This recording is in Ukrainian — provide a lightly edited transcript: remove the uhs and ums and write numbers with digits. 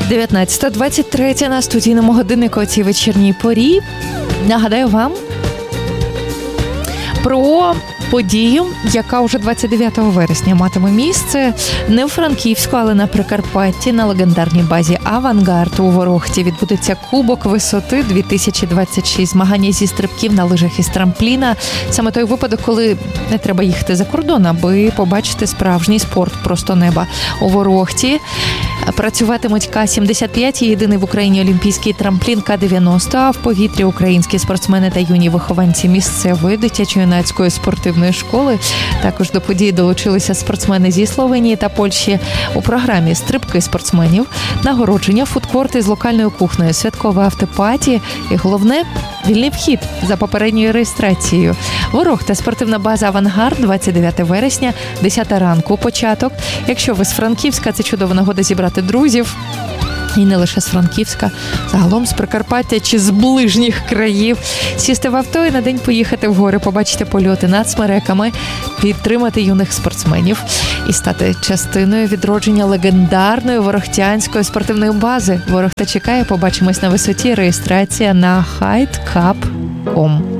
19:23 на студійному годиннику у цій вечірній порі. Нагадаю вам про подію, яка уже 29 вересня матиме місце не в Франківську, але на Прикарпатті, на легендарній базі «Авангард» у Ворохті. Відбудеться Кубок висоти 2026, змагання зі стрибків на лижах із трампліна. Саме той випадок, коли не треба їхати за кордон, аби побачити справжній спорт просто неба. У Ворохті працюватимуть К-75 і єдиний в Україні олімпійський трамплін К-90, а в повітрі українські спортсмени та юні вихованці місцевої дитячо-юнацької спортивної школи. Також до події долучилися спортсмени зі Словенії та Польщі. У програмі стрибки спортсменів, нагородження, фудкорти з локальною кухнею, святкове автопаті і, головне, вільний вхід за попередньою реєстрацією. Ворохта, спортивна база «Авангард», 29 вересня, 10 ранку початок. Якщо ви з Франківська, це чудова нагода зібрати друзів. І не лише з Франківська, загалом з Прикарпаття чи з ближніх країв. Сісти в авто і на день поїхати в гори, побачити польоти над смереками, підтримати юних спортсменів і стати частиною відродження легендарної ворохтянської спортивної бази. Ворохта чекає, побачимось на висоті. Реєстрація на hidecup.com.